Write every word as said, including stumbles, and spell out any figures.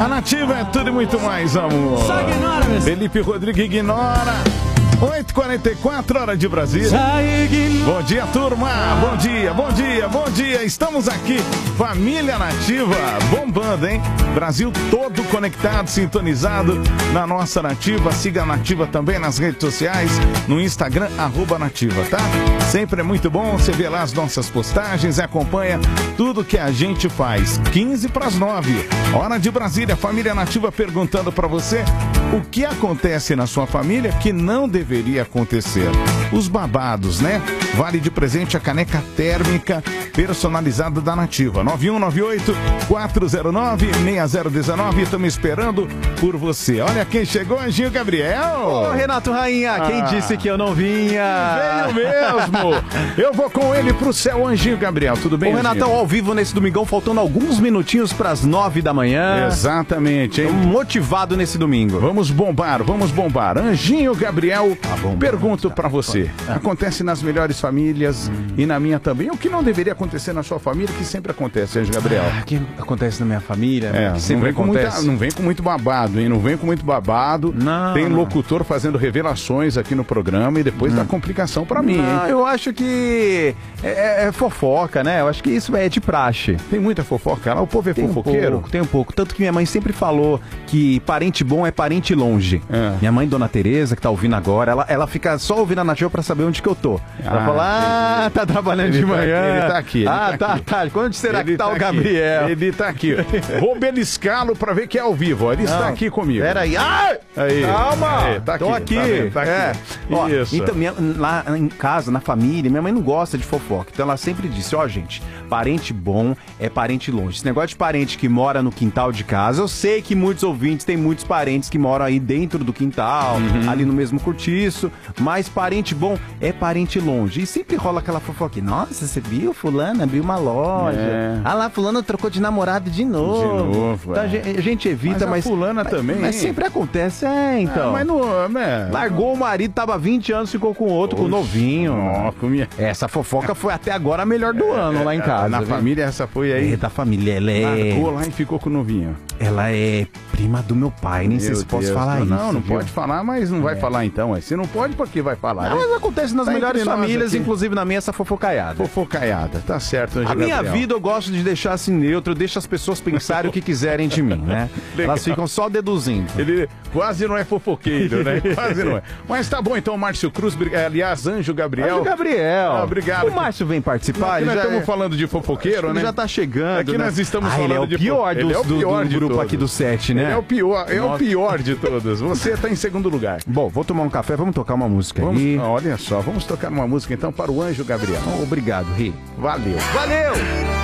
A Nativa é tudo e muito mais, amor. Só ignora, meu. Felipe Rodrigo ignora. oito e quarenta e quatro, hora de Brasília. Bom dia, turma. Bom dia, bom dia, bom dia. Estamos aqui, família Nativa, bombando, hein? Brasil todo conectado, sintonizado na nossa Nativa. Siga a Nativa também nas redes sociais, no Instagram, arroba Nativa, tá? Sempre é muito bom, você vê lá as nossas postagens, acompanha tudo que a gente faz. quinze para as nove, hora de Brasília, família Nativa perguntando para você o que acontece na sua família que não deveria acontecer. Os babados, né? Vale de presente a caneca térmica personalizada da Nativa. nove um nove oito, quatro zero nove, seis zero um nove. Estamos esperando por você. Olha quem chegou, Anjinho Gabriel. Ô, Renato Rainha, quem Ah. disse que eu não vinha? Veio mesmo. Eu vou com ele pro céu, Anjinho Gabriel. Tudo bem, Ô, Renatão, Anjinho? ao vivo nesse domingão, faltando alguns minutinhos para as nove da manhã. Exatamente, hein? Tô motivado nesse domingo. Vamos bombar, vamos bombar. Anjinho Gabriel, bom, pergunto pra você. Acontece nas melhores famílias e na minha também. O que não deveria acontecer na sua família, que sempre acontece, Anjinho Gabriel? Ah, o que acontece na minha família? É, que não sempre vem, com muita, acontece. não vem com muito babado, hein? Não vem com muito babado. Não, Tem não. locutor fazendo revelações aqui no programa e depois dá complicação pra mim, Não, hein? eu acho que é, é- é fofoca, né? Eu acho que isso é de praxe. Tem muita fofoca lá, o povo é Tem um fofoqueiro. pouco, tem um pouco. Tanto que minha mãe sempre falou que parente bom é parente longe. É. Minha mãe, Dona Tereza, que tá ouvindo agora, ela, ela fica só ouvindo a Nativa pra saber onde que eu tô. Ela Ah, fala, ah, tá trabalhando Ele de tá manhã. aqui, ele tá aqui, ele ah, tá tá, aqui. tá. Quando será Ele que tá, o aqui. Gabriel? Ele tá aqui. Vou beliscá-lo pra ver que é ao vivo. ó. Ele está Não, aqui comigo. Peraí. Ai! Aí. Calma! Aí, tá Tô aqui, aqui. tá vendo? Tá aqui. É. Ó, Isso. então, minha- lá em casa, na família, minha mãe não gosta de fofoca. Então ela sempre disse, ó, gente, parente bom é parente longe. Esse negócio de parente que mora no quintal de casa, eu sei que muitos ouvintes têm muitos parentes que moram aí dentro do quintal, Uhum. ali no mesmo cortiço, mas parente bom é parente longe. E sempre rola aquela fofoca. Nossa, você viu? Fulano abriu uma loja. É. Ah lá, fulano trocou de namorado de novo. De novo, Então, é. a gente- a gente evita, Mas mas... a fulana mas- também, Mas hein? sempre acontece, é, então. Ah, mas não... Né? Largou o marido, tava vinte anos, ficou com outro, com o novinho. Ó, comia... Essa fofoca foi até agora a melhor do ano lá em casa. Na viu? família, essa foi aí. É, da família, ela é... Largou lá e ficou com o novinho. Ela é prima do meu pai, nem sei Meu se posso Deus. falar não, isso. Não, não viu? pode falar, mas não vai falar então. ué. Se não pode, por que vai falar? Não, né? mas acontece nas Tá melhores entre nós famílias, aqui. inclusive na minha, essa fofocaiada. Fofocaiada, tá certo, Anjo A minha Gabriel. vida eu gosto de deixar assim neutro, eu deixo as pessoas pensarem o que quiserem de mim, né? Legal. Elas ficam só deduzindo. Ele quase não é fofoqueiro, né? Quase não é. Mas tá bom então, Márcio Cruz, bri- é, aliás, Anjo Gabriel. Mas o Gabriel. Ah, obrigado. O Márcio vem participar, Aqui ele nós já estamos é- falando de fofoqueiro, Ele né? já tá chegando, Aqui né? nós estamos ah, falando ele é o de pior, fo- dos- ele é o do, pior do de grupo todos. aqui do set, né? Ele é o pior, é o Nossa. pior de todos. Você tá em segundo lugar. Bom, vou tomar um café, vamos tocar uma música Vamos, aí. olha só, vamos tocar uma música então para o Anjo Gabriel. Obrigado, Ri. Valeu. Valeu!